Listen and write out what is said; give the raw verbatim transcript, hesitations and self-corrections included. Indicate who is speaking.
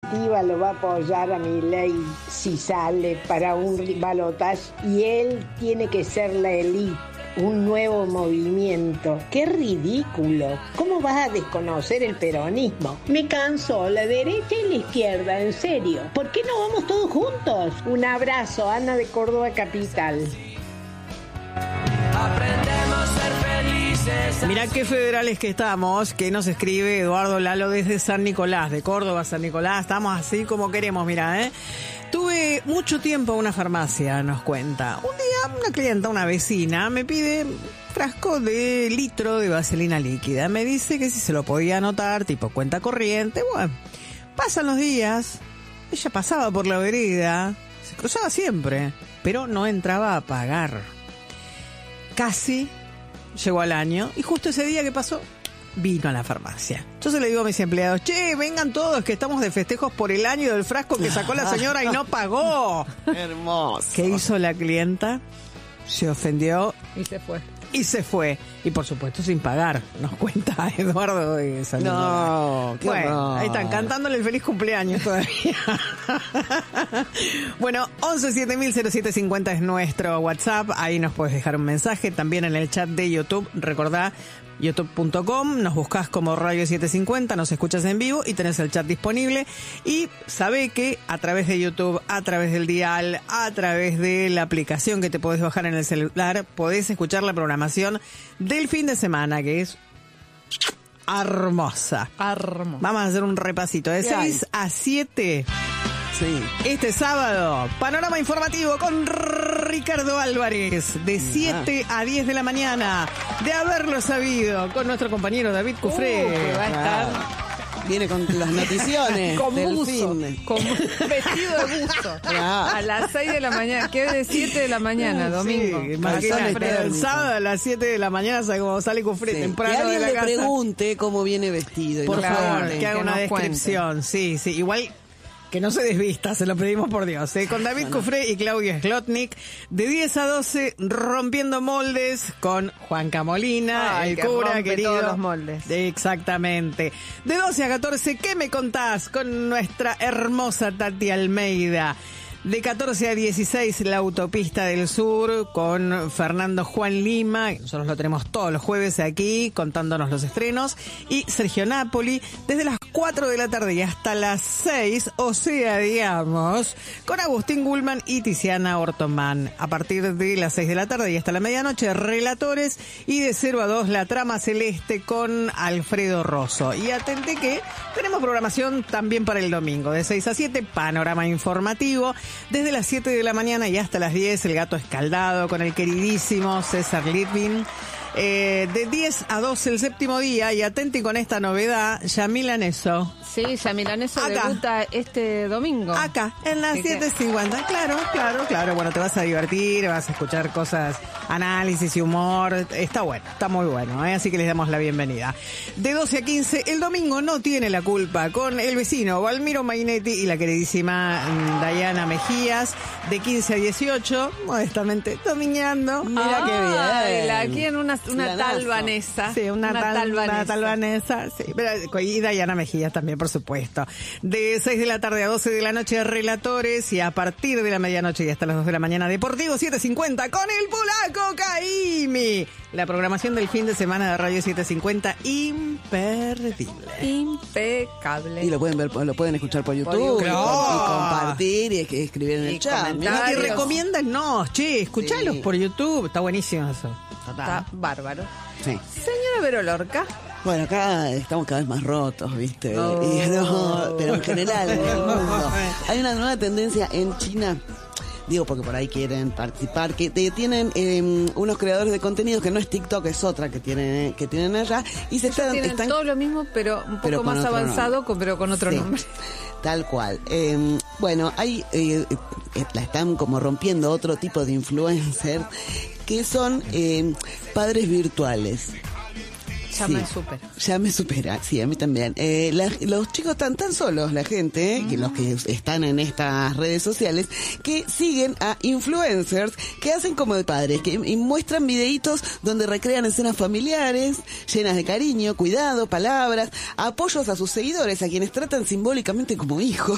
Speaker 1: Definitiva lo va a apoyar a Milei si sale para un balotaje y él tiene que ser la élite, un nuevo movimiento. ¡Qué ridículo! ¿Cómo vas a desconocer el peronismo? Me cansó la derecha y la izquierda, en serio. ¿Por qué no vamos todos juntos? Un abrazo, Ana de Córdoba Capital.
Speaker 2: Aprendemos a ser felices.
Speaker 3: Mirá qué federales que estamos, que nos escribe Eduardo Lalo desde San Nicolás, de Córdoba, San Nicolás. Estamos así como queremos, mirá, ¿eh? Tuve mucho tiempo en una farmacia, nos cuenta. Un día una clienta, una vecina, me pide frasco de litro de vaselina líquida. Me dice que si se lo podía anotar, tipo cuenta corriente. Bueno, pasan los días, ella pasaba por la vereda, se cruzaba siempre, pero no entraba a pagar. Casi llegó al año y justo ese día que pasó, vino a la farmacia. Entonces le digo a mis empleados, che, vengan todos que estamos de festejos por el año del frasco que sacó la señora y no pagó.
Speaker 4: Hermoso.
Speaker 3: ¿Qué hizo la clienta? Se ofendió.
Speaker 5: Y se fue.
Speaker 3: Y se fue. Y por supuesto sin pagar, nos cuenta Eduardo de San Nicolás.
Speaker 4: No, qué
Speaker 3: bueno,
Speaker 4: horror.
Speaker 3: ahí están cantándole el feliz cumpleaños todavía. Bueno, once siete mil cero siete cincuenta es nuestro WhatsApp. Ahí nos puedes dejar un mensaje. También en el chat de YouTube, recordá, youtube punto com, nos buscás como Radio setecientos cincuenta, nos escuchas en vivo y tenés el chat disponible. Y sabé que a través de YouTube, a través del dial, a través de la aplicación que te podés bajar en el celular, podés escuchar la programación del fin de semana, que es hermosa.
Speaker 5: Hermosa.
Speaker 3: Vamos a hacer un repasito de seis a siete.
Speaker 4: Sí.
Speaker 3: Este sábado, panorama informativo con Ricardo Álvarez, de siete a diez de la mañana, de haberlo sabido, con nuestro compañero David Cufré.
Speaker 5: Uh, que va a estar
Speaker 4: Viene con las noticiones
Speaker 5: con
Speaker 4: del
Speaker 5: buzo,
Speaker 4: fin.
Speaker 5: con vestido de buzo.
Speaker 4: Claro.
Speaker 5: A las seis de la mañana, que es de siete de la mañana, domingo.
Speaker 3: Sí, imagínate,
Speaker 4: Calzones
Speaker 3: el sábado a las siete de la mañana, ¿sabes cómo sale Cufré?
Speaker 4: Sí.
Speaker 3: Temprano
Speaker 4: Que
Speaker 3: de
Speaker 4: alguien
Speaker 3: la
Speaker 4: le
Speaker 3: casa.
Speaker 4: pregunte cómo viene vestido. y
Speaker 3: Por
Speaker 4: no
Speaker 3: favor,
Speaker 4: cuente.
Speaker 3: que haga
Speaker 5: que
Speaker 3: una
Speaker 5: nos cuente.
Speaker 3: descripción. Sí, sí, igual que no se desvista, se lo pedimos por Dios. ¿eh? Con David Cufré y Claudia Slotnick, de diez a doce, rompiendo moldes con Juanca Molina,
Speaker 5: Ay,
Speaker 3: el
Speaker 5: que
Speaker 3: cura
Speaker 5: rompe
Speaker 3: querido.
Speaker 5: todos los moldes.
Speaker 3: Exactamente. De doce a catorce, ¿qué me contás? Con nuestra hermosa Tati Almeida. De catorce a dieciséis, La Autopista del Sur, con Fernando Juan Lima. Nosotros lo tenemos todos los jueves aquí, contándonos los estrenos. Y Sergio Napoli, desde las cuatro de la tarde y hasta las seis, o sea, digamos, con Agustín Gulman y Tiziana Ortomán. A partir de las seis de la tarde y hasta la medianoche, relatores. Y de cero a dos, La Trama Celeste con Alfredo Rosso. Y atente que tenemos programación también para el domingo. De seis a siete, panorama informativo. Desde las siete de la mañana y hasta las diez, El Gato Escaldado con el queridísimo César Litvin. Eh, de diez a doce, El Séptimo Día. Y atenti con esta novedad, Yamila Neso.
Speaker 5: Sí, Yamilaneso
Speaker 3: Acá.
Speaker 5: debuta este domingo.
Speaker 3: Acá, en las
Speaker 5: Así que-
Speaker 3: siete cincuenta. Claro, claro, claro. Bueno, te vas a divertir, vas a escuchar cosas, análisis y humor. Está bueno, está muy bueno, ¿eh? Así que les damos la bienvenida. De doce a quince, el domingo no tiene la culpa, con el vecino Valmiro Mainetti y la queridísima mm, Dayana Mejías. De quince a dieciocho, modestamente, domingueando.
Speaker 4: Mira qué bien.
Speaker 5: Ay, la- aquí en una, una
Speaker 4: Planazo.
Speaker 5: tal Vanessa.
Speaker 3: Sí, una, tal,
Speaker 5: Vanessa.
Speaker 3: una tal Vanessa, sí, pero, y Dayana Mejías también, por supuesto. De seis de la tarde a doce de la noche, relatores, y a partir de la medianoche y hasta las dos de la mañana, Deportivo setecientos cincuenta con el polaco Caimi. La programación del fin de semana de Radio setecientos cincuenta, imperdible.
Speaker 5: Impecable.
Speaker 4: Y lo pueden ver, lo pueden escuchar por YouTube,
Speaker 5: YouTube.
Speaker 4: y, com- y compartir y, que escribir en el
Speaker 5: Y
Speaker 4: chat.
Speaker 5: comentar.
Speaker 4: Mirá
Speaker 3: Y
Speaker 4: que
Speaker 5: Varios.
Speaker 3: recomiéndanos, che, escuchalos
Speaker 4: Sí.
Speaker 3: por YouTube, está buenísimo eso.
Speaker 5: Está bárbaro.
Speaker 4: Sí.
Speaker 5: Señora Vero Lorca.
Speaker 4: Bueno, acá estamos cada vez más rotos, ¿viste?
Speaker 5: No.
Speaker 4: Y no, pero en general, en el mundo. Hay una nueva tendencia en China, digo porque por ahí quieren participar, que te- tienen eh, unos creadores de contenidos, que no es TikTok, es otra que tienen que tienen allá, y se están,
Speaker 5: Tienen
Speaker 4: están
Speaker 5: todo lo mismo, pero un poco
Speaker 4: pero con
Speaker 5: más
Speaker 4: otro
Speaker 5: avanzado,
Speaker 4: nombre.
Speaker 5: con, pero con otro
Speaker 4: Sí,
Speaker 5: nombre.
Speaker 4: tal cual. Eh, bueno, hay eh, eh, la están como rompiendo otro tipo de influencers que son eh, padres virtuales.
Speaker 5: Ya
Speaker 4: Sí.
Speaker 5: me supera.
Speaker 4: Ya me supera, sí, a mí también. Eh, la- los chicos están tan solos, la gente, eh, que los que están en estas redes sociales, que siguen a influencers que hacen como de padres, que y muestran videitos donde recrean escenas familiares, llenas de cariño, cuidado, palabras, apoyos a sus seguidores, a quienes tratan simbólicamente como hijos.